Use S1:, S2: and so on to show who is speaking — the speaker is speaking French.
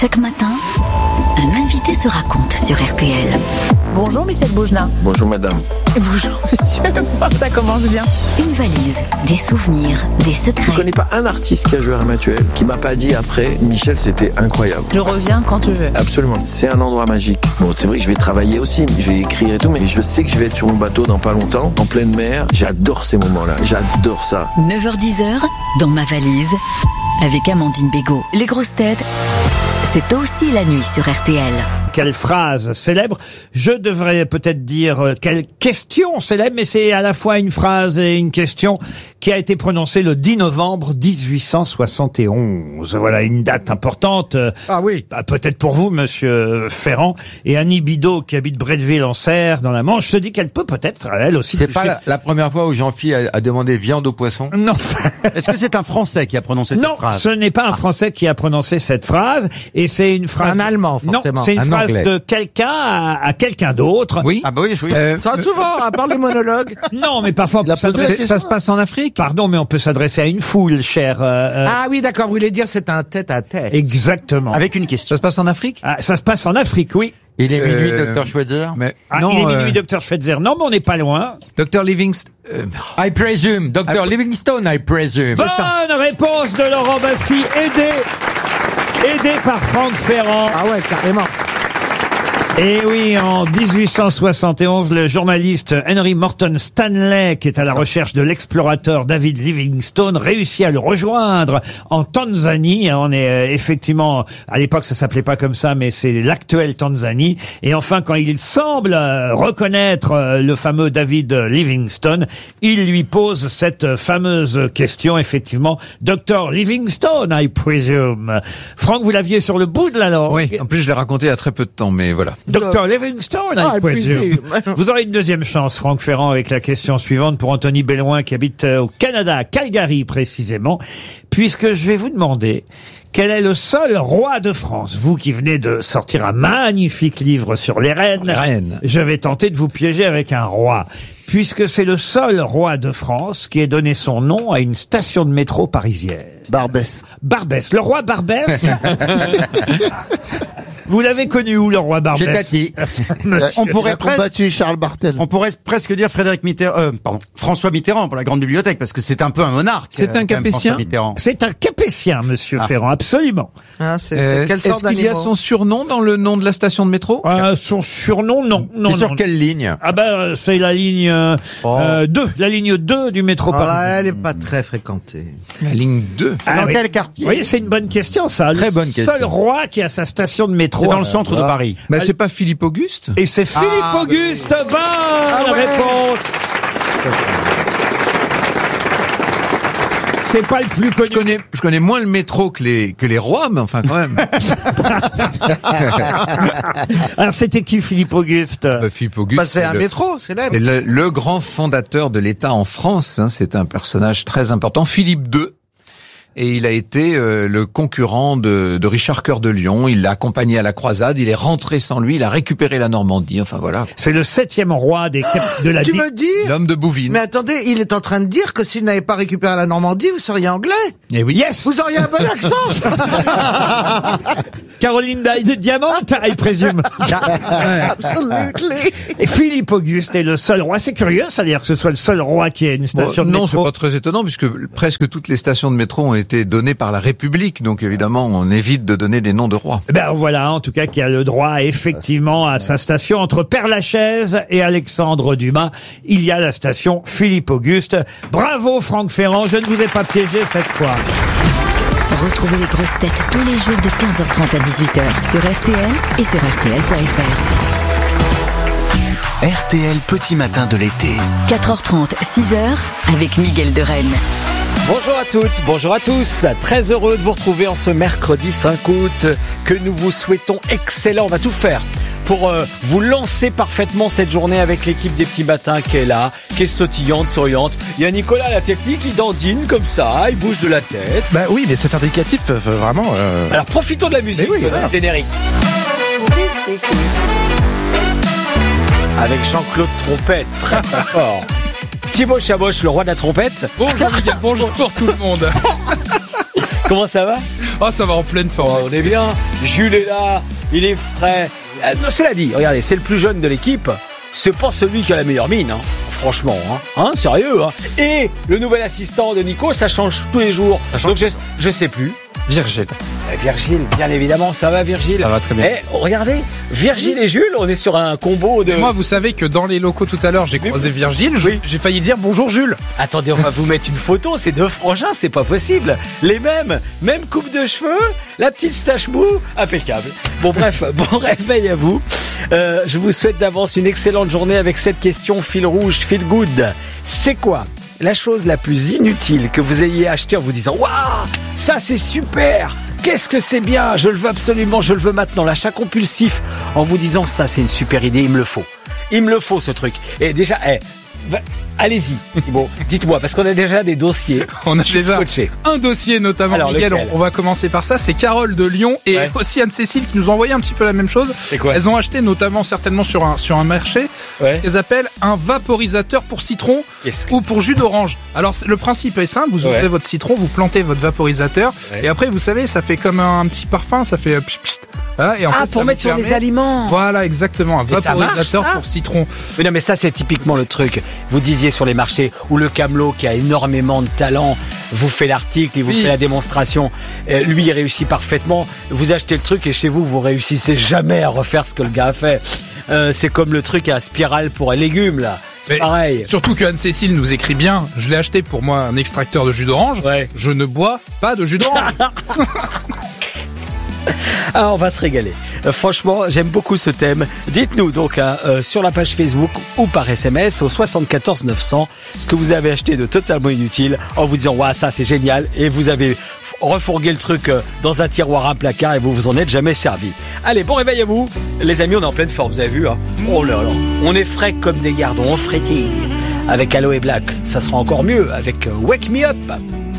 S1: Chaque matin, un invité se raconte sur RTL.
S2: Bonjour Michel Bougenat.
S3: Bonjour madame.
S2: Bonjour monsieur, ça commence bien.
S1: Une valise, des souvenirs, des secrets.
S3: Je connais pas un artiste qui a joué à Ramatuelle qui m'a pas dit après, Michel, c'était incroyable.
S2: Je reviens quand tu veux.
S3: Absolument, c'est un endroit magique. Bon, c'est vrai que je vais travailler aussi, je vais écrire et tout, mais je sais que je vais être sur mon bateau dans pas longtemps, en pleine mer. J'adore ces moments-là, j'adore ça.
S1: 9h-10h, dans ma valise, avec Amandine Bégaud. Les grosses têtes, c'est aussi la nuit sur RTL.
S4: Quelle phrase célèbre. Je devrais peut-être dire quelle question célèbre, mais c'est à la fois une phrase et une question qui a été prononcée le 10 novembre 1871. Voilà une date importante.
S5: Ah oui.
S4: Peut-être pour vous, monsieur Ferrand. Et Annie Bidot, qui habite Bretteville-en-Serre, dans la Manche, se dit qu'elle peut peut-être, elle aussi...
S5: C'est pas la première fois où Jean-Philippe a demandé viande au poisson?
S4: Non.
S6: Est-ce que c'est un Français qui a prononcé cette phrase?
S4: Non, ce n'est pas un Français qui a prononcé cette phrase. Et c'est une phrase...
S5: Un Allemand, forcément.
S4: Non, c'est une phrase de quelqu'un à quelqu'un d'autre.
S5: Oui.
S6: Ah bah oui, oui.
S5: Ça souvent, à part les monologues.
S4: Non, mais parfois on peut s'adresser...
S5: Ça se passe en Afrique?
S4: Pardon, mais on peut s'adresser à une foule, cher...
S5: Ah oui, d'accord, vous voulez dire c'est un tête-à-tête.
S4: Exactement.
S6: Avec une question.
S5: Ça se passe en Afrique?
S4: Ah, ça se passe en Afrique, oui.
S5: Il est minuit, Dr. Schweitzer? Mais
S4: il est minuit, Dr. Schweitzer. Non, mais on n'est pas loin.
S5: Dr. Livingstone. I presume. Dr. Livingstone, I presume.
S4: Bonne réponse de Laurent Baffy, aidé par Franck Ferrand.
S5: Ah ouais, carrément.
S4: Et oui, en 1871, le journaliste Henry Morton Stanley, qui est à la recherche de l'explorateur David Livingstone, réussit à le rejoindre en Tanzanie. On est effectivement, à l'époque ça s'appelait pas comme ça, mais c'est l'actuelle Tanzanie. Et enfin, quand il semble reconnaître le fameux David Livingstone, il lui pose cette fameuse question, effectivement, Dr. Livingstone, I presume. Franck, vous l'aviez sur le bout de la langue.
S5: Oui, en plus je l'ai raconté il y a très peu de temps, mais voilà.
S4: Dr. Livingstone, I presume. Vous aurez une deuxième chance, Franck Ferrand, avec la question suivante pour Anthony Belloin, qui habite au Canada, à Calgary précisément, puisque je vais vous demander quel est le seul roi de France. Vous qui venez de sortir un magnifique livre sur les reines, je vais tenter de vous piéger avec un roi, puisque c'est le seul roi de France qui ait donné son nom à une station de métro parisienne.
S7: Barbès.
S4: Barbès. Le roi Barbès. Vous l'avez connu où, le roi Barbès?
S6: On pourrait
S7: combattu Charles Martel.
S6: On pourrait presque dire François Mitterrand pour la grande bibliothèque, parce que c'est un peu un monarque.
S5: C'est un Capétien?
S4: C'est un Capétien, monsieur Ferrand, absolument.
S5: Ah, est-ce qu'il y a son surnom dans le nom de la station de métro?
S4: Son surnom, non.
S5: C'est sur quelle ligne?
S4: Ah ben, c'est la ligne 2, la ligne 2 du métro parisien.
S7: Elle est pas très fréquentée.
S5: La ligne 2.
S7: Dans quel quartier?
S4: Oui, c'est une bonne question, ça.
S5: Très bonne question.
S4: Le seul roi qui a sa station de métro.
S6: C'est dans le centre de Paris.
S5: Bah, c'est pas Philippe Auguste?
S4: Et c'est Philippe Auguste. Bonne réponse. C'est pas le plus connu.
S5: Je connais moins le métro que les rois, mais enfin quand même.
S4: Alors c'était qui, Philippe Auguste?
S5: Philippe Auguste.
S7: C'est un métro, c'est là.
S5: C'est le grand fondateur de l'État en France. Hein, c'est un personnage très important. Philippe II. Et il a été le concurrent de Richard Cœur de Lion. Il l'a accompagné à la croisade. Il est rentré sans lui. Il a récupéré la Normandie. Enfin voilà.
S4: C'est le 7e roi de la...
S7: Tu me dis?
S5: L'homme de Bouvines.
S7: Mais attendez, il est en train de dire que s'il n'avait pas récupéré la Normandie, vous seriez anglais.
S5: Eh oui.
S4: Yes.
S7: Vous auriez un bon accent.
S4: Caroline de Diamant, I présume.
S7: Absolutely.
S4: Et Philippe Auguste est le seul roi. C'est curieux, ça, dire que ce soit le seul roi qui ait une station de métro.
S5: Non, c'est pas très étonnant, puisque presque toutes les stations de métro ont été données par la République. Donc évidemment, on évite de donner des noms de rois.
S4: Ben voilà, en tout cas, qui a le droit effectivement à sa station entre Père-Lachaise et Alexandre Dumas. Il y a la station Philippe Auguste. Bravo Franck Ferrand, je ne vous ai pas piégé cette fois.
S1: Retrouvez les grosses têtes tous les jours de 15h30 à 18h sur RTL et sur RTL.fr.
S8: RTL Petit Matin de l'été.
S1: 4h30, 6h avec Miguel de Rennes.
S9: Bonjour à toutes, bonjour à tous. Très heureux de vous retrouver en ce mercredi 5 août que nous vous souhaitons excellent. On va tout faire pour vous lancer parfaitement cette journée avec l'équipe des petits matins qui est là, qui est sautillante, souriante. Il y a Nicolas à la technique, il dandine comme ça, il bouge de la tête.
S10: Bah oui, mais c'est indicatif vraiment.
S9: Alors profitons de la musique, générique. Avec Jean-Claude Trompette, très très fort. Thibaut Chaboch, le roi de la trompette.
S10: Bonjour Miguel, bonjour tout le monde.
S9: Comment ça va?
S10: Oh, ça va en pleine forme.
S9: On est bien. Jules est là, il est frais. Non, cela dit, regardez, c'est le plus jeune de l'équipe. C'est pas celui qui a la meilleure mine, hein. Franchement, hein, sérieux, hein. Et le nouvel assistant de Nico, ça change tous les jours. Donc je sais plus.
S10: Virgile.
S9: Virgile, bien évidemment, ça va Virgile?
S10: Ça va très bien.
S9: Regardez, Virgile et Jules, on est sur un combo de...
S10: Et moi, vous savez que dans les locaux tout à l'heure, j'ai croisé Virgile, j'ai failli dire bonjour Jules.
S9: Attendez, on va vous mettre une photo, c'est deux frangins, c'est pas possible. Les même coupe de cheveux, la petite stache mou, impeccable. Bon bref, bon réveil à vous. Je vous souhaite d'avance une excellente journée avec cette question fil rouge, fil good. C'est quoi la chose la plus inutile que vous ayez acheté en vous disant « Waouh, ça c'est super ! Qu'est-ce que c'est bien, je le veux absolument, je le veux maintenant !» L'achat compulsif en vous disant « Ça c'est une super idée, il me le faut. Il me le faut ce truc. » Et déjà, allez-y, Thibaut, dites-moi, parce qu'on a déjà des dossiers.
S10: On a déjà un dossier notamment. Alors, Miguel, on va commencer par ça. C'est Carole de Lyon et aussi Anne-Cécile qui nous ont envoyé un petit peu la même chose.
S9: C'est quoi?
S10: Elles ont acheté notamment certainement sur un marché ce qu'elles appellent un vaporisateur pour citron ou pour jus d'orange. Alors le principe est simple, vous ouvrez votre citron, vous plantez votre vaporisateur et après vous savez ça fait comme un petit parfum, ça fait Voilà, et en fait,
S9: pour mettre sur les aliments.
S10: Voilà, exactement, un vaporisateur pour citron.
S9: Mais non, mais ça c'est typiquement le truc. Vous disiez sur les marchés où le Camelot qui a énormément de talent vous fait l'article, il vous fait la démonstration. Lui il réussit parfaitement. Vous achetez le truc et chez vous réussissez jamais à refaire ce que le gars a fait. C'est comme le truc à spirale pour les légumes là. C'est pareil.
S10: Surtout que Anne-Cécile nous écrit bien. Je l'ai acheté pour moi un extracteur de jus d'orange. Je ne bois pas de jus d'orange.
S9: Ah, on va se régaler. Franchement, j'aime beaucoup ce thème. Dites-nous donc sur la page Facebook ou par SMS au 74 900 ce que vous avez acheté de totalement inutile en vous disant waouh, ça c'est génial, et vous avez refourgué le truc dans un tiroir, un placard, et vous vous en êtes jamais servi. Allez, bon réveil à vous. Les amis, on est en pleine forme, vous avez vu, hein. Oh là là, on est frais comme des gardons, on frétille. Avec Aloe Black, ça sera encore mieux avec Wake Me Up.